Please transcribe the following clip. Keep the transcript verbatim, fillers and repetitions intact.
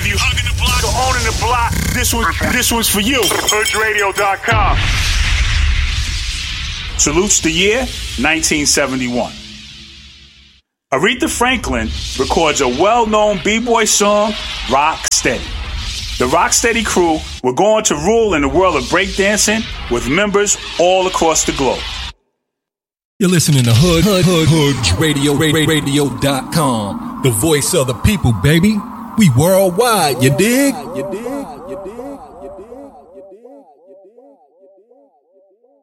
you hugging the block or owning the block, this one, this one's for you. Hood Radio dot com. Salutes the year nineteen seventy-one. Aretha Franklin records a well-known b-boy song, Rock Steady. The Rocksteady crew were going to rule in the world of breakdancing with members all across the globe. You're listening to Hood, Hood, Hood, Hood Radio, Radio dot com. The voice of the people, baby. We worldwide, you dig? You dig?